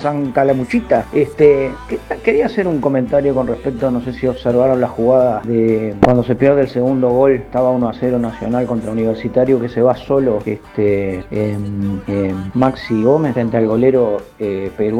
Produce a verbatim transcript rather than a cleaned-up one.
San Calamuchita. Este, que- quería hacer un comentario con respecto, no sé si observaron la jugada de cuando se pierde el segundo gol, estaba uno a cero Nacional contra Universitario, que se va solo este, em, em, Maxi Gómez frente al golero eh, peruano.